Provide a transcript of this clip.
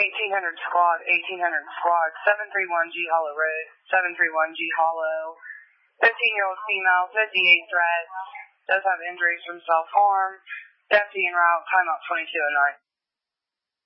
1800 squad, 1800 squad, 731 G Hollow Road, 731 G Hollow. 15-year-old female, 58 threats, does have injuries from self-harm. Deputy en route, timeout 2209.